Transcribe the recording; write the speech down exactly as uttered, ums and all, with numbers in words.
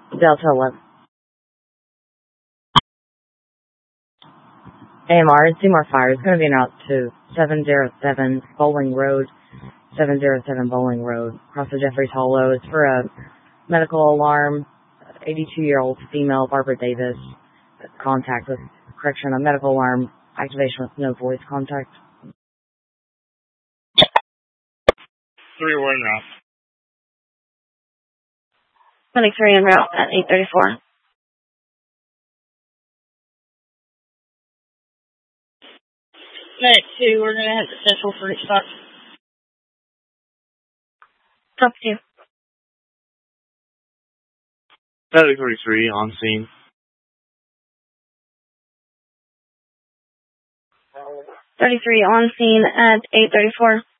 Delta eleven. A M R, Seymour Fire is going to be out to seven oh seven Bowling Road, seven oh seven Bowling Road, across the Jeffries Hollow. It's for a medical alarm. eighty-two-year-old female, Barbara Davis, contact with, correction, a medical alarm activation with no voice contact. three one route. Clinic three en route at eight thirty-four. Clinic two, we're going to head to Central for response. Top two. Medic thirty-three on scene. thirty-three on scene at eight thirty-four.